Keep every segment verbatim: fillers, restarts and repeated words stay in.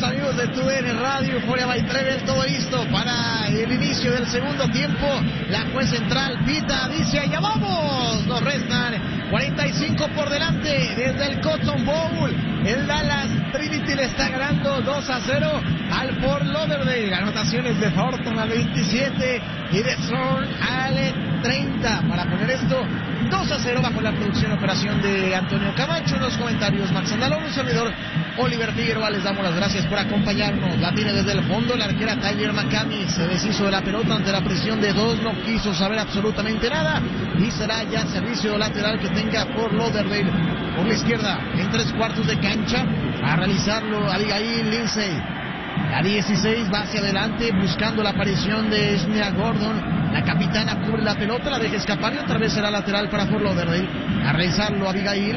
Los amigos de T U D N Radio, Euforia by Trevel, todo listo para el inicio del segundo tiempo. La juez central pita, dice, ¡ya vamos! Nos restan cuarenta y cinco por delante desde el Cotton Bowl. El Dallas Trinity le está ganando dos a cero al Fort Lauderdale. Anotaciones de Thornton al veintisiete y de Zorn al treinta para poner esto dos a cero bajo la producción y operación de Antonio Camacho. En los comentarios, Max Andalón, un servidor Oliver Figueroa. Les damos las gracias por acompañarnos. La tiene desde el fondo la arquera Tyler McCamey. Se deshizo de la pelota ante la presión de dos. No quiso saber absolutamente nada. Y será ya servicio lateral que tenga Fort Lauderdale por la izquierda. En tres cuartos de cancha. A realizarlo Abigail Lindsay. La dieciséis va hacia adelante buscando la aparición de Esmea Gordon. La capitana cubre la pelota, la deja escapar y otra vez será lateral para Fort Lauderdale. A realizarlo Abigail.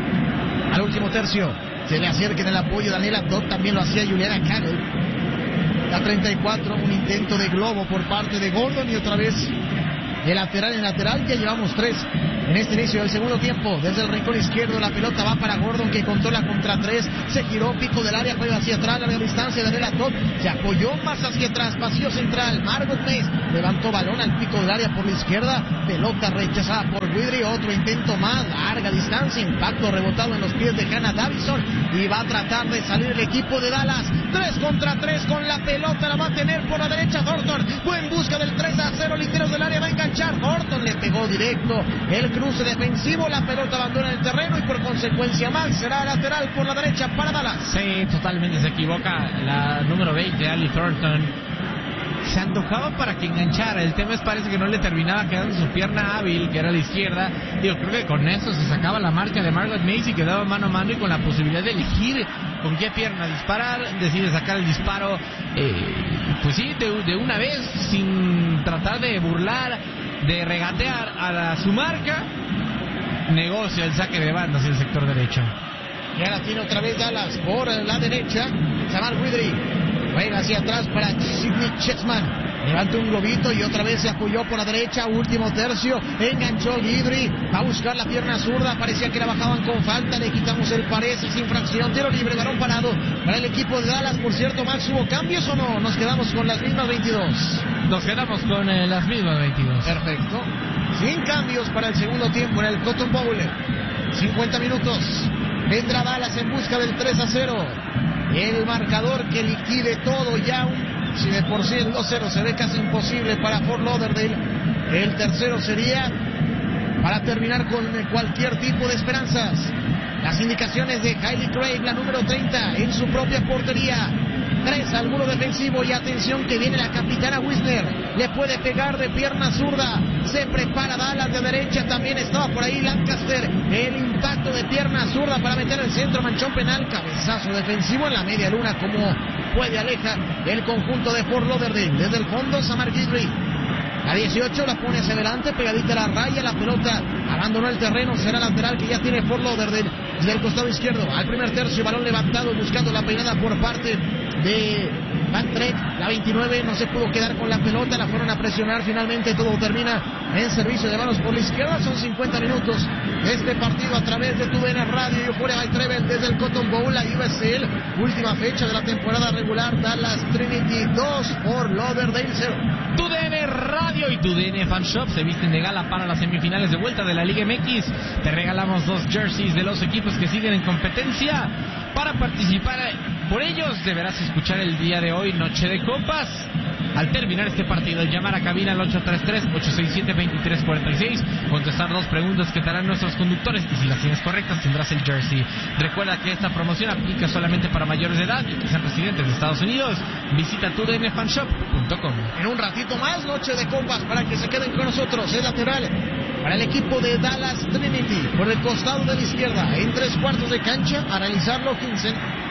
Al último tercio se le acerca en el apoyo Daniela Dodd, también lo hacía Juliana Carroll. La treinta y cuatro, un intento de globo por parte de Gordon y otra vez de lateral en lateral. Ya llevamos tres en este inicio del segundo tiempo. Desde el rincón izquierdo la pelota va para Gordon, que controla contra tres. Se giró, pico del área, juega hacia atrás, larga distancia. Daniela Todd se apoyó más hacia atrás, pasillo central. Margot Mays levantó balón al pico del área por la izquierda. Pelota rechazada por Widry. Otro intento más, larga distancia. Impacto rebotado en los pies de Hannah Davison. Y va a tratar de salir el equipo de Dallas. Tres contra tres con la pelota. La va a tener por la derecha Thornton. Fue en busca del tres a cero. Linteros del área va a enganchar. Thornton le pegó directo. El cruce defensivo, la pelota abandona el terreno y por consecuencia mal será lateral por la derecha para Dallas. Sí, totalmente se equivoca la número veinte, Ali Thornton. Se antojaba para que enganchara. El tema es parece que no le terminaba quedando su pierna hábil, que era la izquierda. Yo creo que con eso se sacaba la marca de Margot Mays y quedaba mano a mano y con la posibilidad de elegir con qué pierna disparar. Decide sacar el disparo, eh, pues sí, de, de una vez, sin tratar de burlar, de regatear a la, su marca. Negocia el saque de banda hacia el sector derecho. Y ahora tiene otra vez Dallas por la derecha. Jamal Widry juega hacia atrás para Sidney Chessman. Levanta un globito y otra vez se apoyó por la derecha. Último tercio. Enganchó Widry. Va a buscar la pierna zurda. Parecía que la bajaban con falta. Le quitamos el parece sin infracción. Tiro libre, balón parado para el equipo de Dallas. Por cierto, Max, ¿hubo cambios o no? Nos quedamos con las mismas veintidós. Nos quedamos con eh, las mismas veintidós. Perfecto. Sin cambios para el segundo tiempo en el Cotton Bowl. cincuenta minutos. Vendrá Dallas en busca del tres a cero. El marcador que liquide todo ya. Un, si de por sí el dos cero se ve casi imposible para Fort Lauderdale, el tercero sería para terminar con cualquier tipo de esperanzas. Las indicaciones de Kylie Craig, la número treinta, en su propia portería. Tres al muro defensivo y atención que viene la capitana Wisner. Le puede pegar de pierna zurda. Se prepara Dallas de derecha. También estaba por ahí Lancaster. El impacto de pierna zurda para meter el centro. Manchón penal. Cabezazo defensivo en la media luna. Como puede aleja el conjunto de Fort Lauderdale. Desde el fondo, Samar Guidry. La dieciocho la pone hacia adelante, pegadita a la raya, la pelota abandonó el terreno, será lateral que ya tiene Fort Lauderdale desde el costado izquierdo. Al primer tercio, balón levantado, buscando la peinada por parte de Van Trek. La veintinueve no se pudo quedar con la pelota, la fueron a presionar, finalmente todo termina en servicio de manos por la izquierda. Son cincuenta minutos de este partido a través de T U D N Radio y Euforia by Trevel desde el Cotton Bowl, la U S L, última fecha de la temporada regular. Dallas Trinity dos, Fort Lauderdale cero. T U D N Radio y T U D N Fan Shop se visten de gala para las semifinales de vuelta de la Liga M X. Te regalamos dos jerseys de los equipos que siguen en competencia. Para participar por ellos deberás escuchar el día de hoy Noche de Copas. Al terminar este partido, llamar a cabina al ocho tres tres, ocho seis siete, dos tres cuatro seis, contestar dos preguntas que te harán nuestros conductores y si las tienes correctas tendrás el jersey. Recuerda que esta promoción aplica solamente para mayores de edad y que sean residentes de Estados Unidos. Visita tu d n fan shop punto com. En un ratito más, Noche de Copas para que se queden con nosotros. Es lateral para el equipo de Dallas Trinity por el costado de la izquierda. En tres cuartos de cancha a realizarlo quince.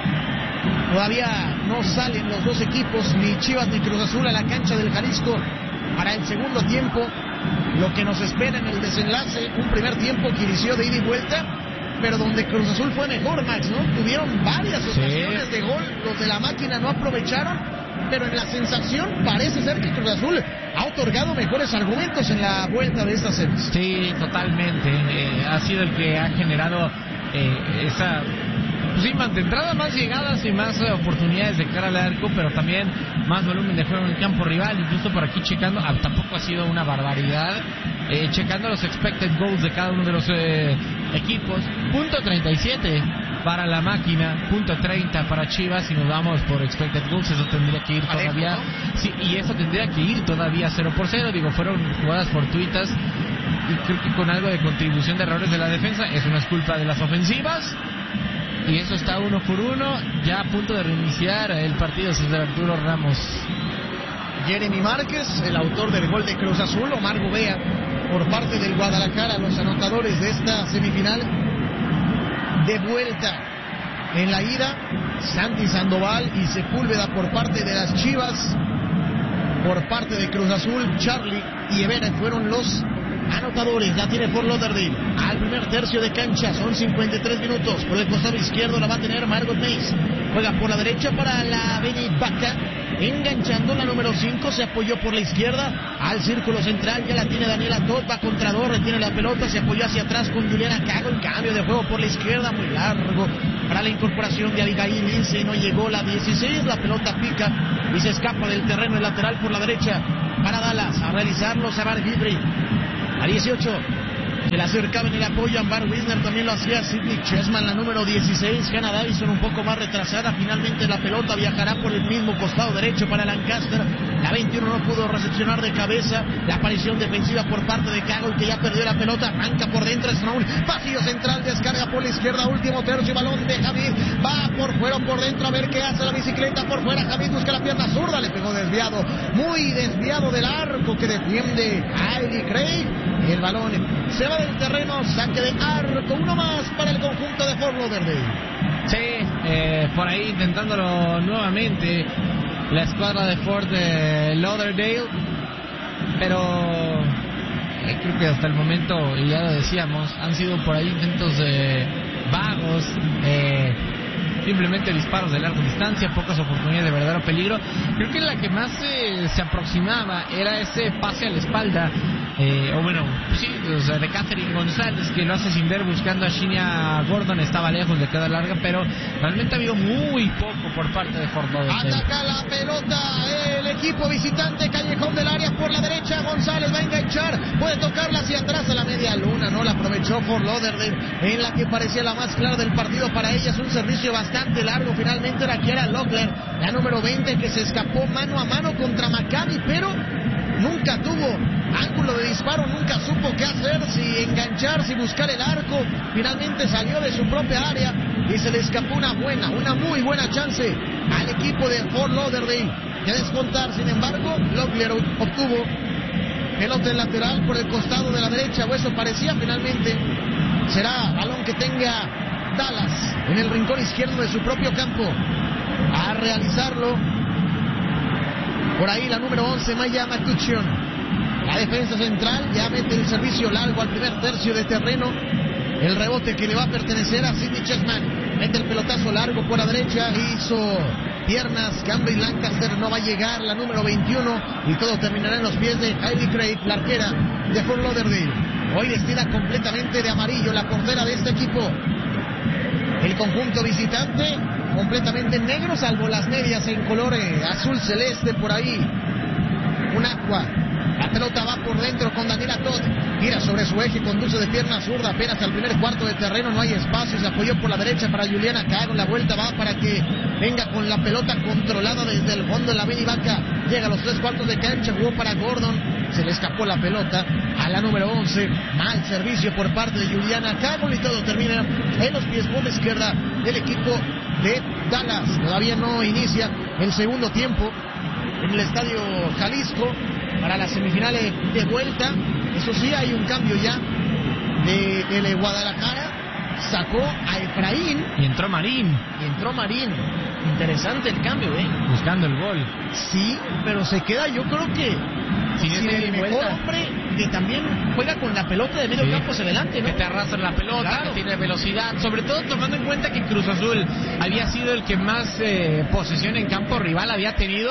Todavía no salen los dos equipos, ni Chivas ni Cruz Azul, a la cancha del Jalisco para el segundo tiempo. Lo que nos espera en el desenlace, un primer tiempo que inició de ida y vuelta, pero donde Cruz Azul fue mejor, Max, ¿no? Tuvieron varias ocasiones sí. de gol, los de la máquina no aprovecharon, pero en la sensación parece ser que Cruz Azul ha otorgado mejores argumentos en la vuelta de esta serie. Sí, totalmente. Eh, ha sido el que ha generado eh, esa Sí, de entrada más llegadas y más eh, oportunidades de cara al arco, pero también más volumen de juego en el campo rival. Incluso por aquí checando, ah, tampoco ha sido una barbaridad, eh, checando los expected goals de cada uno de los eh, equipos. Punto treinta y siete para la máquina, punto treinta para Chivas. Si nos vamos por expected goals, eso tendría que ir todavía, sí, y eso tendría que ir todavía cero por cero. Digo, fueron jugadas fortuitas y creo que con algo de contribución de errores de la defensa. Eso no es culpa de las ofensivas. Y eso está uno por uno, ya a punto de reiniciar el partido desde Arturo Ramos. Jeremy Márquez, el autor del gol de Cruz Azul. Omar Gobea, por parte del Guadalajara, los anotadores de esta semifinal. De vuelta en la ida, Santi Sandoval y Sepúlveda por parte de las Chivas. Por parte de Cruz Azul, Charlie y Evera fueron los anotadores. La tiene Fort Lauderdale al primer tercio de cancha, son cincuenta y tres minutos. Por el costado izquierdo la va a tener Margot Mace, juega por la derecha para la Benivaca, enganchando la número cinco, se apoyó por la izquierda al círculo central, ya la tiene Daniela Todd, va contra dos, retiene la pelota, se apoyó hacia atrás con Juliana Cago, en cambio de juego por la izquierda, muy largo para la incorporación de Abigail Lince, no llegó la dieciséis, la pelota pica y se escapa del terreno el lateral por la derecha para Dallas, a realizarlo Sabar Gibri. A dieciocho, se le acercaba en el apoyo, Ambar Wisner también lo hacía, Sidney Chessman, la número dieciséis, Hannah Davison un poco más retrasada, finalmente la pelota viajará por el mismo costado derecho para Lancaster, la veintiuno no pudo recepcionar de cabeza, la aparición defensiva por parte de Cago, que ya perdió la pelota, arranca por dentro, es un pasillo central, descarga por la izquierda, último tercio, balón de Javid, va por fuera por dentro, a ver qué hace la bicicleta, por fuera Javid busca la pierna zurda, le pegó desviado, muy desviado del arco que defiende Heidi Craig. El balón se va del terreno, saque de arco, uno más para el conjunto de Fort Lauderdale. Sí, eh, por ahí intentándolo nuevamente la escuadra de Fort de Lauderdale, pero eh, creo que hasta el momento, y ya lo decíamos, han sido por ahí intentos eh, vagos, eh, simplemente disparos de larga distancia, pocas oportunidades de verdadero peligro. Creo que la que más eh, se aproximaba era ese pase a la espalda, eh, o bueno, sí, o sea, de Catherine González, que lo hace sin ver buscando a Shinia Gordon, estaba lejos, le queda larga, pero realmente ha habido muy poco por parte de Fort Lauderdale. Ataca la pelota el equipo visitante, callejón del área por la derecha, González va a enganchar, puede tocarla hacia atrás a la media luna, no la aprovechó Fort Lauderdale, en la que parecía la más clara del partido para ellas, un servicio bastante largo, finalmente era Kiara Locklear, la número veinte, que se escapó mano a mano contra Maccabi, pero nunca tuvo ángulo de disparo, nunca supo qué hacer, si enganchar, si buscar el arco, finalmente salió de su propia área y se le escapó una buena, una muy buena chance al equipo de Fort Lauderdale de descontar. Sin embargo, Locklear obtuvo pelota en lateral por el costado de la derecha, o eso parecía. Finalmente será balón que tenga Dallas en el rincón izquierdo de su propio campo a realizarlo. Por ahí la número once, Maya Matuccion. La defensa central ya mete el servicio largo al primer tercio de terreno. El rebote que le va a pertenecer a Sidney Chessman. Mete el pelotazo largo por la derecha. Hizo piernas. Campbell Lancaster no va a llegar. La número veintiuno. Y todo terminará en los pies de Heidi Craig, la arquera de Fort Lauderdale. Hoy vestida completamente de amarillo, la portera de este equipo. El conjunto visitante completamente negro, salvo las medias en color azul celeste por ahí. Un aqua. La pelota va por dentro con Daniela Todd. Gira sobre su eje, conduce de pierna zurda apenas al primer cuarto de terreno. No hay espacio, se apoyó por la derecha para Juliana Cago. La vuelta va para que venga con la pelota controlada desde el fondo de la Benivaca. Llega a los tres cuartos de cancha, jugó para Gordon. Se le escapó la pelota a la número once. Mal servicio por parte de Juliana Cago y todo termina en los pies por la izquierda del equipo de Dallas. Todavía no inicia el segundo tiempo en el estadio Jalisco para las semifinales de vuelta. Eso sí, hay un cambio ya de el Guadalajara. Sacó a Efraín y entró Marín. Y entró Marín. Interesante el cambio, ¿eh? Buscando el gol. Sí, pero se queda, yo creo que sin sí, el mejor vuelta. hombre que también juega con la pelota de medio sí. campo hacia adelante, ¿no? Que te arrastra la pelota, claro. Que tiene velocidad, sobre todo tomando en cuenta que Cruz Azul había sido el que más eh, posesión en campo rival había tenido.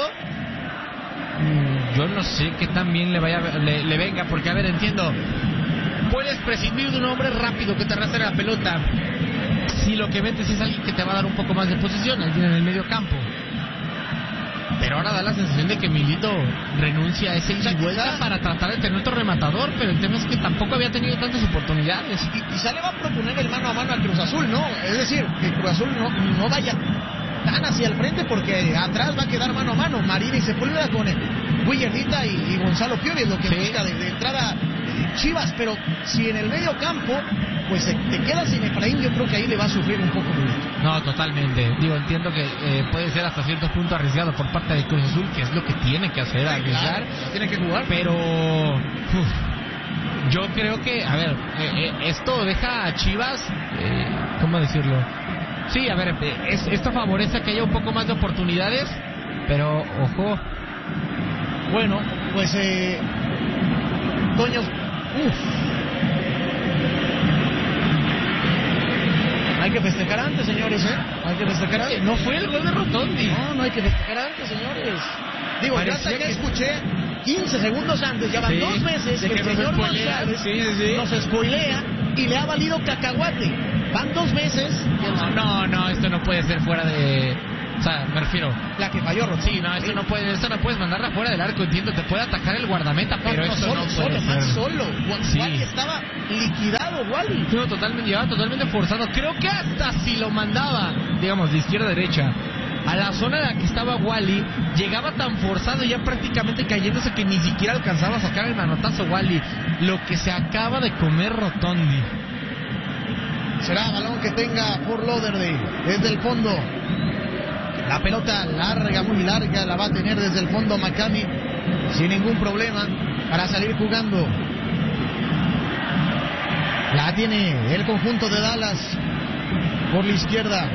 Mm, yo no sé qué tan bien le vaya le, le venga, porque a ver, entiendo, puedes prescindir de un hombre rápido que te arrastre la pelota. si lo que metes es alguien que te va a dar un poco más de posesión, alguien en el medio campo. Pero ahora da la sensación de que Milito renuncia a ese ida y vuelta para tratar de tener otro rematador, pero el tema es que tampoco había tenido tantas oportunidades. Y quizá le va a proponer el mano a mano al Cruz Azul, ¿no? Es decir, que Cruz Azul no, no vaya tan hacia el frente porque atrás va a quedar mano a mano. Marín y Sepúlveda con Willardita y, y Gonzalo Piovi es lo que sí. busca de, de entrada Chivas, pero si en el medio campo pues te, te quedas sin Efraín, yo creo que ahí le va a sufrir un poco Milito. No, totalmente. Digo, entiendo que eh, puede ser hasta cierto punto arriesgado por parte de Cruz Azul, que es lo que tiene que hacer, arriesgar. Claro, tiene que jugar. Pero uf, yo creo que, a ver, eh, eh, esto deja a Chivas, eh, ¿cómo decirlo? Sí, a ver, eh, es, esto favorece que haya un poco más de oportunidades, pero ojo. Bueno, pues eh, Toño, uff. Hay que festejar antes, señores, ¿eh? Hay que festejar antes. No fue el gol de Rotondi. No, no hay que festejar antes, señores. Digo, ya hasta que escuché quince segundos antes, ya van sí, dos meses que, que el señor González sí, sí, sí. nos spoilea y le ha valido cacahuate. Van dos meses. No, no, no, esto no puede ser fuera de... O sea, me refiero... La que falló Rotondi. Sí, no, esto sí. no puede, esto no puedes mandarla fuera del arco, entiendo, te puede atacar el guardameta, pero no, no, esto solo, no puede solo, ser. Más solo, sí. Wally estaba liquidado, Wally. No, totalmente, llevaba totalmente forzado. Creo que hasta si lo mandaba, digamos, de izquierda a derecha, a la zona en la que estaba Wally, llegaba tan forzado ya prácticamente cayéndose que ni siquiera alcanzaba a sacar el manotazo Wally. Lo que se acaba de comer Rotondi. Será balón que tenga por Lauderdale desde el fondo. La pelota larga, muy larga, la va a tener desde el fondo Makami sin ningún problema para salir jugando. La tiene el conjunto de Dallas por la izquierda.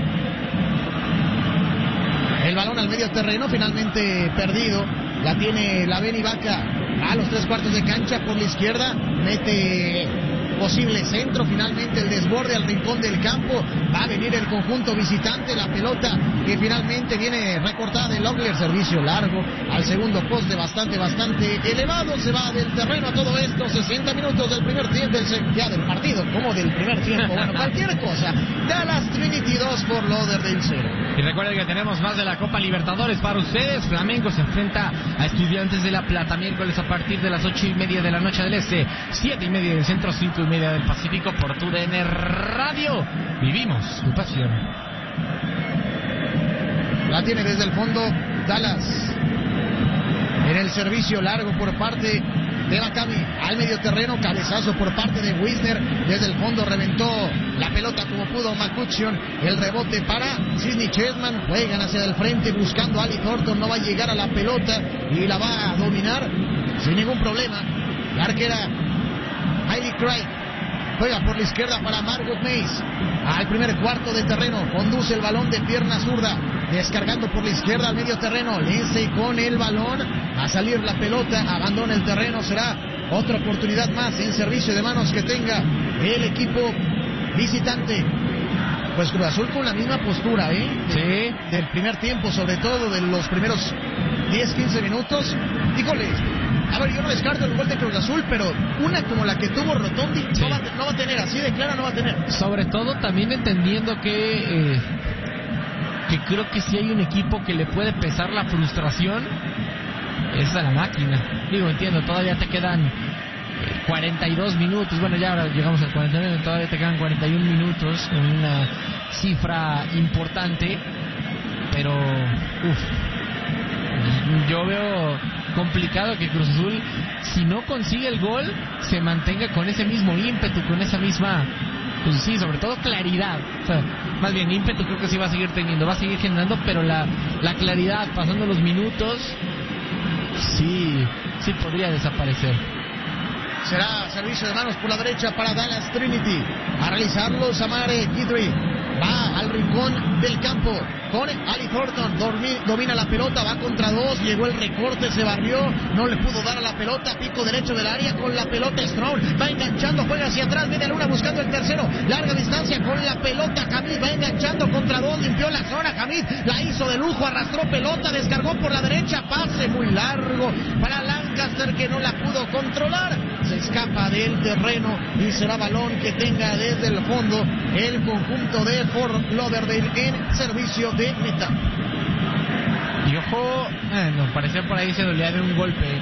El balón al medio terreno, finalmente perdido. La tiene la Beni Vaca a los tres cuartos de cancha por la izquierda. Mete posible centro, finalmente el desborde al rincón del campo. Va a venir el conjunto visitante, la pelota que finalmente viene recortada de Logler, servicio largo al segundo poste, bastante, bastante elevado. Se va del terreno a todo esto, sesenta minutos del primer tiempo, del, ya del partido, como del primer tiempo, bueno, cualquier cosa. Dallas Trinity dos por Lauderdale cero. Y recuerden que tenemos más de la Copa Libertadores para ustedes. Flamengo se enfrenta a Estudiantes de La Plata, miércoles a partir de las ocho y media de la noche del Este, siete y media del Centro, cinco y media del Pacífico, por tu D N Radio. Vivimos tu pasión. La tiene desde el fondo Dallas. En el servicio largo por parte de Makami al medio terreno, cabezazo por parte de Wisner, desde el fondo reventó la pelota como pudo McCutcheon, el rebote para Sidney Chessman, juegan hacia el frente buscando a Ali Thornton, no va a llegar a la pelota y la va a dominar sin ningún problema. La arquera Hailey Craig juega por la izquierda para Margot Mays. Al primer cuarto de terreno, conduce el balón de pierna zurda, descargando por la izquierda al medio terreno. Lindsay con el balón, a salir la pelota, abandona el terreno. Será otra oportunidad más en servicio de manos que tenga el equipo visitante. Pues Cruz Azul con la misma postura, ¿eh? De, sí. Del primer tiempo, sobre todo de los primeros diez quince minutos. Híjole, a ver, yo no descarto el gol de Cruz Azul, pero una como la que tuvo Rotondi sí. no, va, no va a tener, así de clara no va a tener. Sobre todo también entendiendo que eh, que creo que si hay un equipo que le puede pesar la frustración, es a la máquina. Digo, entiendo, todavía te quedan eh, cuarenta y dos minutos, bueno, ya ahora llegamos al cuarenta y nueve, todavía te quedan cuarenta y uno minutos, con una cifra importante, pero uff, yo veo complicado que Cruz Azul, si no consigue el gol, se mantenga con ese mismo ímpetu, con esa misma, pues sí, sobre todo claridad. O sea, más bien ímpetu creo que sí va a seguir teniendo, va a seguir generando, pero la, la claridad, pasando los minutos, sí, sí podría desaparecer. Será servicio de manos por la derecha para Dallas Trinity. A realizarlo Samare Guidry. Va al rincón del campo con Ali Thornton. Dormi, domina la pelota, va contra dos. Llegó el recorte, se barrió. No le pudo dar a la pelota. Pico derecho del área con la pelota. Strong va enganchando, juega hacia atrás. Viene Luna buscando el tercero. Larga distancia con la pelota. Camil va enganchando contra dos. Limpió la zona. Hamid, la hizo de lujo, arrastró pelota, descargó por la derecha, pase muy largo para Lancaster que no la pudo controlar, se escapa del terreno y será balón que tenga desde el fondo el conjunto de Fort Lauderdale en servicio de meta. Y ojo, eh, nos parecía por ahí se dolía de un golpe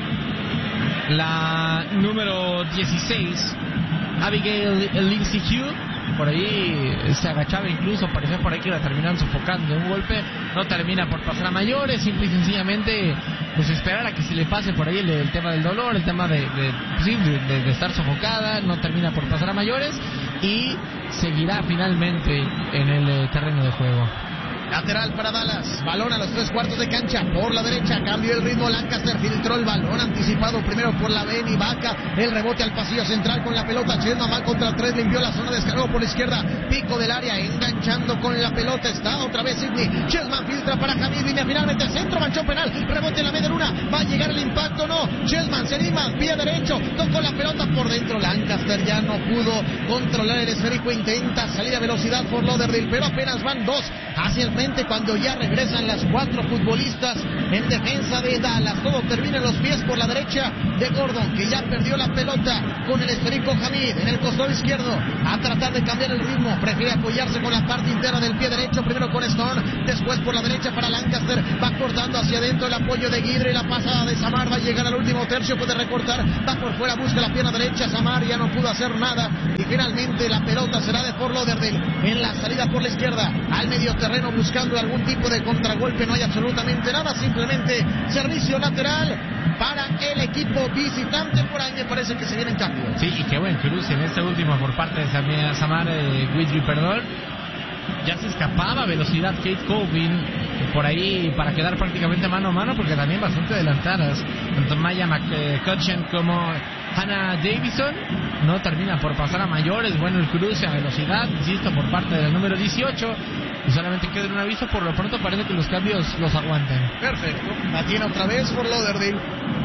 la número dieciséis, Abigail Lindsay Hugh. Por ahí se agachaba, incluso parecía por ahí que la terminaron sofocando. Un golpe no termina por pasar a mayores, simple y sencillamente pues esperar a que se le pase por ahí el, el tema del dolor, el tema de, de, sí, de, de, de estar sofocada. No termina por pasar a mayores y seguirá finalmente en el eh, terreno de juego. Lateral para Dallas, balón a los tres cuartos de cancha, por la derecha, cambio el ritmo, Lancaster filtró el balón, anticipado primero por la Beni Vaca, el rebote al pasillo central con la pelota, Chesman mal contra tres, limpió la zona, descargó por la izquierda, pico del área, enganchando con la pelota, está otra vez Sidney, Chesman filtra para Hamid, línea finalmente, centro, manchó penal, rebote en la media luna, va a llegar el impacto, no, Chesman se anima, pie derecho, tocó la pelota por dentro, Lancaster ya no pudo controlar el esférico, intenta salir a velocidad por Lauderdale, pero apenas van dos hacia el frente cuando ya regresan las cuatro futbolistas en defensa de Dallas. Todo termina en los pies por la derecha de Gordon, que ya perdió la pelota con el esférico Hamid en el costado izquierdo, a tratar de cambiar el ritmo, prefiere apoyarse con la parte interna del pie derecho, primero con Stone, después por la derecha para Lancaster, va cortando hacia adentro el apoyo de Guidry, la pasada de Samar, va a llegar al último tercio, puede recortar, va por fuera, busca la pierna derecha, Samar ya no pudo hacer nada, y finalmente la pelota será de Fort Lauderdale en la salida por la izquierda, al medio terreno buscando algún tipo de contragolpe, no hay absolutamente nada, simplemente servicio lateral para el equipo visitante. Por ahí me parece que se vienen cambios. Sí, y qué buen cruce en esta última por parte de Samar eh, Guidry, perdón. Ya se escapaba a velocidad Kate Colvin por ahí para quedar prácticamente mano a mano, porque también bastante adelantadas tanto Maya McCutcheon como Hannah Davison. No termina por pasar a mayores. Bueno, el cruce a velocidad, insisto, por parte del número dieciocho, y solamente queda un aviso. Por lo pronto parece que los cambios los aguantan. Perfecto, la tiene otra vez por Lauderdale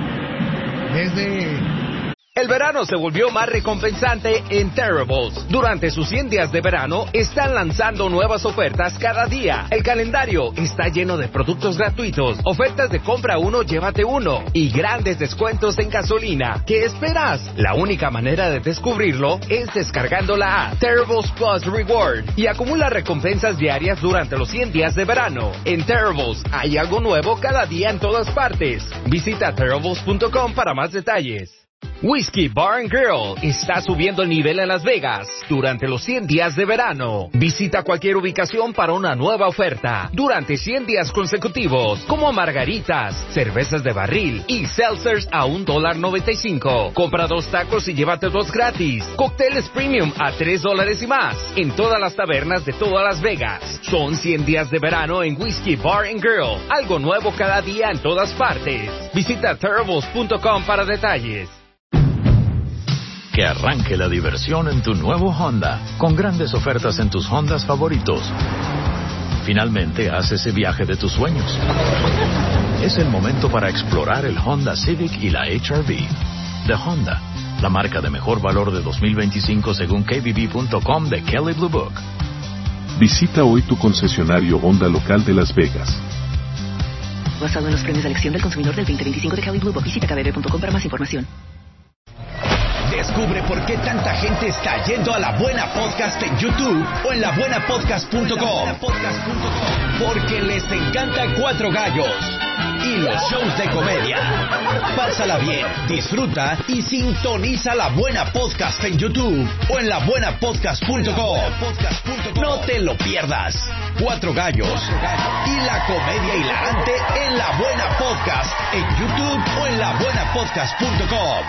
desde... El verano se volvió más recompensante en Terribles. Durante sus cien días de verano, están lanzando nuevas ofertas cada día. El calendario está lleno de productos gratuitos, ofertas de compra uno, llévate uno, y grandes descuentos en gasolina. ¿Qué esperas? La única manera de descubrirlo es descargando la app Terribles Plus Reward y acumula recompensas diarias durante los cien días de verano. En Terribles hay algo nuevo cada día en todas partes. Visita terribles punto com para más detalles. Whiskey Bar and Grill está subiendo el nivel en Las Vegas durante los cien días de verano. Visita cualquier ubicación para una nueva oferta durante cien días consecutivos, como margaritas, cervezas de barril y seltzers a un dólar noventa y cinco. Compra dos tacos y llévate dos gratis. Cócteles premium a tres dólares y más en todas las tabernas de todas Las Vegas. Son cien días de verano en Whiskey Bar and Grill. Algo nuevo cada día en todas partes. Visita terribles punto com para detalles. Que arranque la diversión en tu nuevo Honda, con grandes ofertas en tus Hondas favoritos. Finalmente, haz ese viaje de tus sueños. Es el momento para explorar el Honda Civic y la H R V. De Honda, la marca de mejor valor de dos mil veinticinco según K B B punto com de Kelley Blue Book. Visita hoy tu concesionario Honda local de Las Vegas. Basado en los premios de elección del consumidor del veinte veinticinco de Kelley Blue Book. Visita K B B punto com para más información. Descubre por qué tanta gente está yendo a La Buena Podcast en YouTube o en la buena podcast punto com. Porque les encanta Cuatro Gallos y los shows de comedia. Pásala bien, disfruta y sintoniza La Buena Podcast en YouTube o en la buena podcast punto com. No te lo pierdas. Cuatro Gallos y la comedia hilarante en La Buena Podcast en YouTube o en la buena podcast punto com.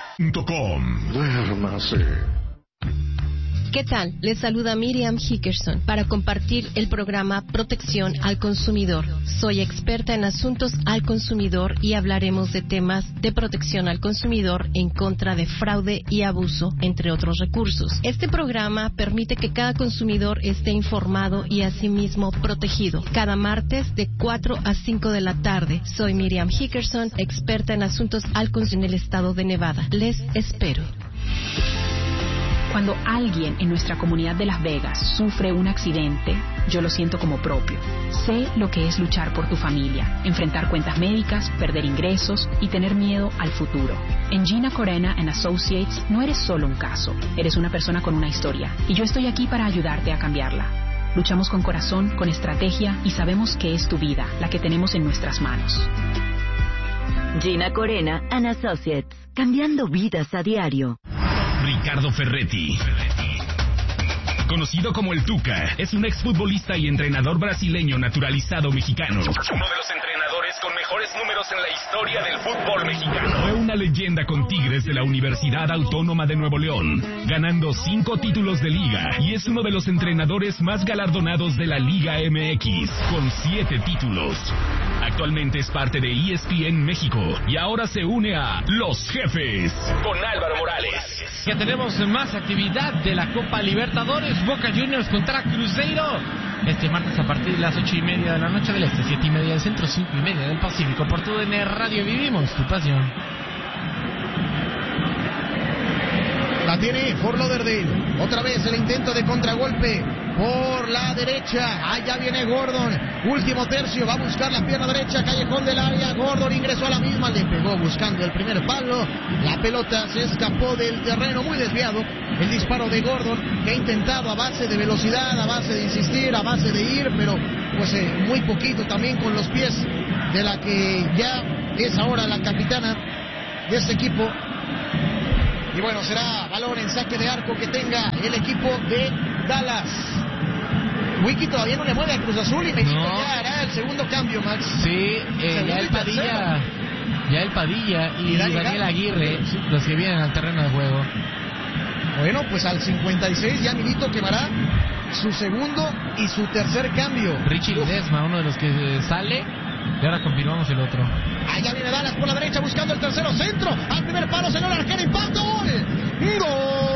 ¿Qué tal? Les saluda Miriam Hickerson para compartir el programa Protección al Consumidor. Soy experta en asuntos al consumidor y hablaremos de temas de protección al consumidor en contra de fraude y abuso, entre otros recursos. Este programa permite que cada consumidor esté informado y asimismo protegido. Cada martes de cuatro a cinco de la tarde. Soy Miriam Hickerson, experta en asuntos al consumidor en el estado de Nevada. Les espero. Cuando alguien en nuestra comunidad de Las Vegas sufre un accidente, yo lo siento como propio. Sé lo que es luchar por tu familia, enfrentar cuentas médicas, perder ingresos y tener miedo al futuro. En Gina Corena and Associates no eres solo un caso, eres una persona con una historia, y yo estoy aquí para ayudarte a cambiarla. Luchamos con corazón, con estrategia y sabemos que es tu vida la que tenemos en nuestras manos. Gina Corena and Associates, cambiando vidas a diario. Ricardo Ferretti, conocido como el Tuca, es un exfutbolista y entrenador brasileño naturalizado mexicano. Uno de los entrenadores con mejores números en la historia del fútbol mexicano. Fue una leyenda con Tigres de la Universidad Autónoma de Nuevo León, ganando cinco títulos de liga, y es uno de los entrenadores más galardonados de la Liga M X, con siete títulos. Actualmente es parte de E S P N México y ahora se une a Los Jefes con Álvaro Morales. Ya tenemos más actividad de la Copa Libertadores. Boca Juniors contra Cruzeiro este martes a partir de las ocho y media de la noche del este, siete y media del centro, cinco y media del Pacífico. Por tu D N Radio vivimos tu pasión. La tiene Fort Lauderdale. Otra vez el intento de contragolpe por la derecha. Allá viene Gordon. Último tercio. Va a buscar la pierna derecha. Callejón del área. Gordon ingresó a la misma. Le pegó buscando el primer palo. La pelota se escapó del terreno. Muy desviado. El disparo de Gordon, que ha intentado a base de velocidad, a base de insistir, a base de ir, pero pues eh, muy poquito también con los pies de la que ya es ahora la capitana de este equipo. Y bueno, será balón en saque de arco que tenga el equipo de Dallas. Wiki todavía no le mueve a Cruz Azul y México no. Ya hará el segundo cambio, Max. Sí, eh, ya el Padilla, ya el Padilla y, y Daniel, Daniel Aguirre, sí, los que vienen al terreno de juego. Bueno, pues al cincuenta y seis ya Milito quemará su segundo y su tercer cambio. Richie Ledesma, uno de los que sale. Y ahora continuamos el otro. Allá viene Dallas por la derecha buscando el tercero centro. Al primer palo, señor arquero, impacto. ¡Gol! ¡Gol!